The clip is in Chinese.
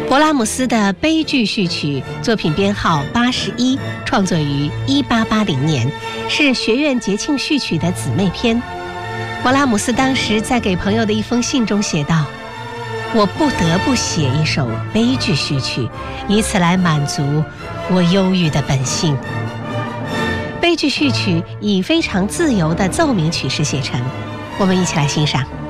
勃拉姆斯的悲剧序曲，作品编号81，创作于1880年，是学院节庆序曲的姊妹篇。勃拉姆斯当时在给朋友的一封信中写道：“我不得不写一首悲剧序曲，以此来满足我忧郁的本性。”悲剧序曲以非常自由的奏鸣曲式写成，我们一起来欣赏。